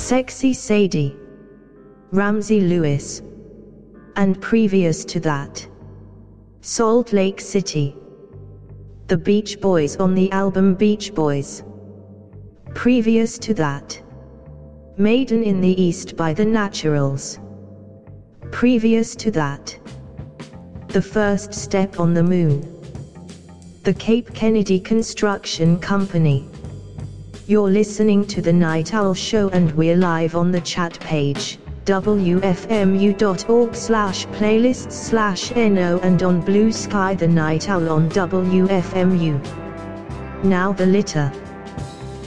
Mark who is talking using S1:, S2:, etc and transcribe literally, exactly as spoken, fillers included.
S1: Sexy Sadie, Ramsey Lewis. And previous to that, Salt Lake City, The Beach Boys on the album Beach Boys. Previous to that, Maiden in the East by The Naturals. Previous to that, The First Step on the Moon, The Cape Kennedy Construction Company. You're listening to The Night Owl Show and we're live on the chat page, w f m u dot org slash playlists slash no, and on Blue Sky The Night Owl on W F M U. Now the litter.